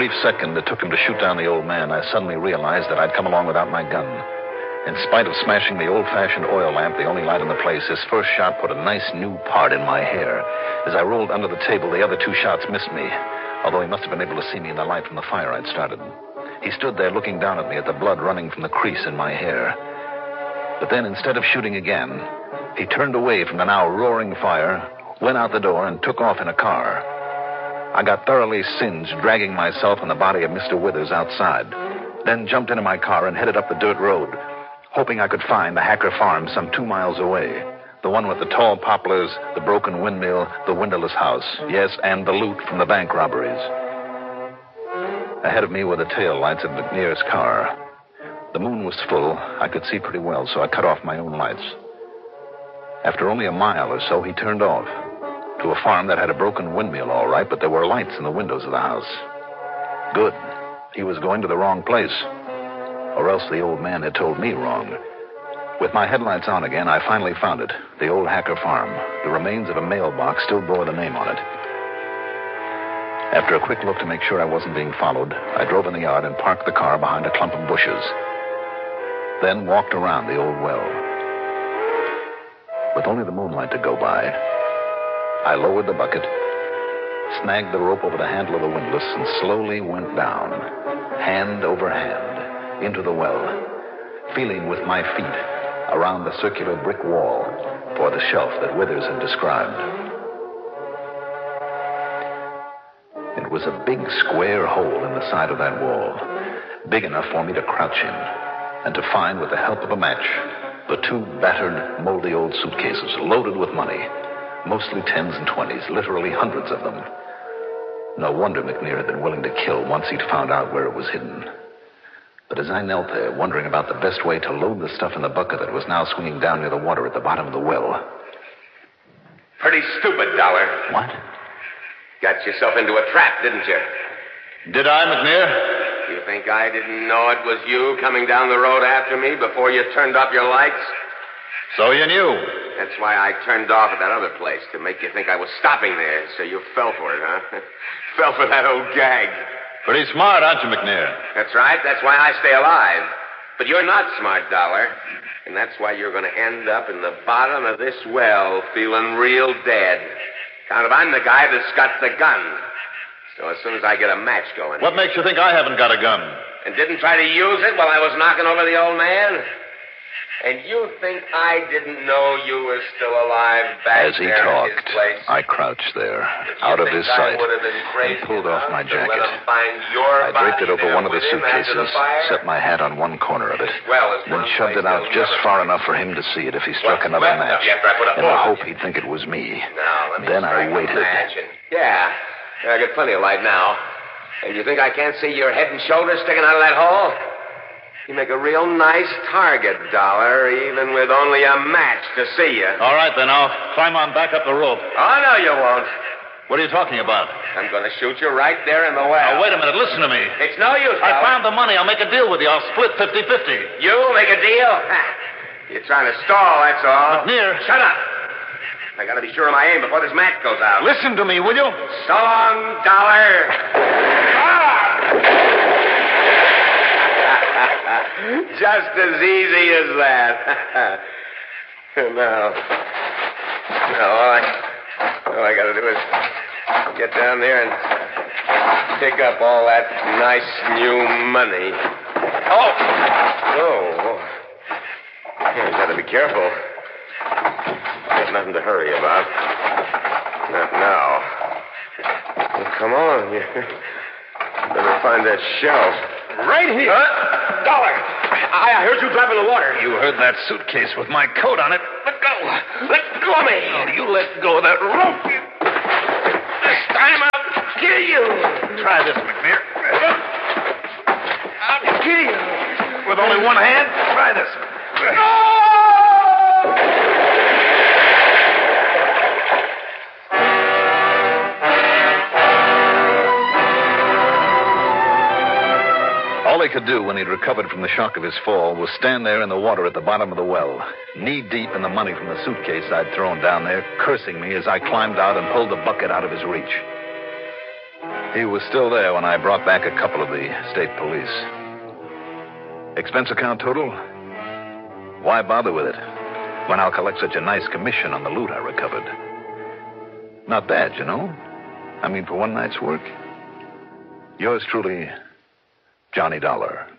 brief second it took him to shoot down the old man, I suddenly realized that I'd come along without my gun. In spite of smashing the old-fashioned oil lamp, the only light in the place, his first shot put a nice new part in my hair. As I rolled under the table, the other two shots missed me, although he must have been able to see me in the light from the fire I'd started. He stood there looking down at me at the blood running from the crease in my hair. But then, instead of shooting again, he turned away from the now roaring fire, went out the door, and took off in a car. I got thoroughly singed, dragging myself and the body of Mr. Withers outside, then jumped into my car and headed up the dirt road, hoping I could find the Hacker farm some 2 miles away. The one with the tall poplars, the broken windmill, the windowless house. Yes, and the loot from the bank robberies. Ahead of me were the tail lights of McNair's car. The moon was full. I could see pretty well, so I cut off my own lights. After only a mile or so, he turned off to a farm that had a broken windmill, all right, but there were lights in the windows of the house. Good. He was going to the wrong place. Or else the old man had told me wrong. With my headlights on again, I finally found it. The old Hacker farm. The remains of a mailbox still bore the name on it. After a quick look to make sure I wasn't being followed, I drove in the yard and parked the car behind a clump of bushes. Then walked around the old well. With only the moonlight to go by, I lowered the bucket, snagged the rope over the handle of the windlass, and slowly went down, hand over hand, into the well, feeling with my feet around the circular brick wall for the shelf that Withers had described. It was a big square hole in the side of that wall, big enough for me to crouch in, and to find, with the help of a match, the 2 battered, moldy old suitcases loaded with money, mostly 10s and 20s, literally hundreds of them. No wonder McNair had been willing to kill once he'd found out where it was hidden. But as I knelt there, wondering about the best way to load the stuff in the bucket that was now swinging down near the water at the bottom of the well... Pretty stupid, Dollar. What? Got yourself into a trap, didn't you? Did I, McNair? You think I didn't know it was you coming down the road after me before you turned off your lights? So you knew. That's why I turned off at that other place, to make you think I was stopping there, so you fell for it, huh? Fell for that old gag. Pretty smart, aren't you, McNair? That's right. That's why I stay alive. But you're not smart, Dollar. And that's why you're going to end up in the bottom of this well feeling real dead. Kind of, I'm the guy that's got the gun. So as soon as I get a match going... What makes you think I haven't got a gun? And didn't try to use it while I was knocking over the old man? And you think I didn't know you were still alive back As he there talked, in his place? I crouched there, out of his sight, and pulled off my jacket. I draped it over one of the suitcases, set my hat on one corner of it, then shoved it out just far enough for him to see it if he struck another match, in the hope he'd think it was me. Then I waited. Yeah, I got plenty of light now. And you think I can't see your head and shoulders sticking out of that hole? You make a real nice target, Dollar, even with only a match to see you. All right, then. I'll climb on back up the rope. Oh, no, you won't. What are you talking about? I'm going to shoot you right there in the well. Now, wait a minute. Listen to me. It's no use, I Dollar. found the money. I'll make a deal with you. I'll split 50-50. You make a deal? You're trying to stall, that's all. McNair. Shut up. I got to be sure of my aim before this match goes out. Listen to me, will you? So long, Dollar. Just as easy as that. No, all I got to do is get down there and pick up all that nice new money. Oh. You got to be careful. Got nothing to hurry about. Not now. Well, come on. You better find that shelf. Right here. Dollar. I heard you drop in the water. You heard that suitcase with my coat on it. Let go. Let go of me. Oh, you let go of that rope. This time I'll kill you. Try this, McNair. I'll kill you. With only one hand? Try this. All he could do when he'd recovered from the shock of his fall was stand there in the water at the bottom of the well, knee-deep in the money from the suitcase I'd thrown down there, cursing me as I climbed out and pulled the bucket out of his reach. He was still there when I brought back a couple of the state police. Expense account total? Why bother with it when I'll collect such a nice commission on the loot I recovered? Not bad, you know. I mean, for one night's work. Yours truly, Johnny Dollar.